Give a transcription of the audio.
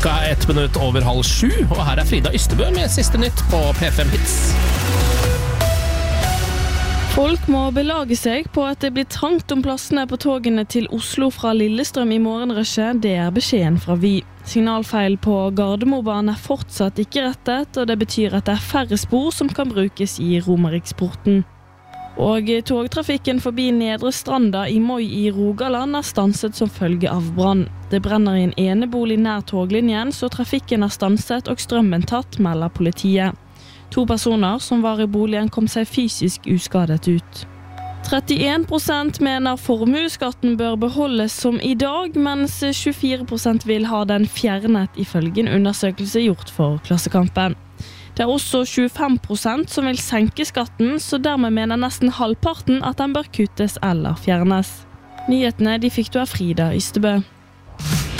Klokka 7:01, og her Frida Ystebø med siste nytt på P5 Hits. Folk må belage seg på at det blir trangt om plassene på togene til Oslo fra Lillestrøm i morgenrushet. Det beskjeden fra Vy. Signalfeil på Gardermobanen fortsatt ikke rettet, og det betyr at det færre spor som kan brukes i Romeriksporten. Og togtrafikken forbi Nedre Stranda i Moi i Rogaland stanset som følge av brann. Det brenner i en enebolig nær toglinjen, så trafikken stanset og strømmen tatt, melder politiet. 2 personer som var i boligen kom seg fysisk uskadet ut. 31% mener formueskatten bør beholdes som i dag, mens 24% vil ha den fjernet ifølge en undersøkelse gjort for Klassekampen. Det også 25% som vil senke skatten, så dermed mener nesten halvparten at den bør kuttes eller fjernes. Nyhetene de fikk du av Frida Ystebø.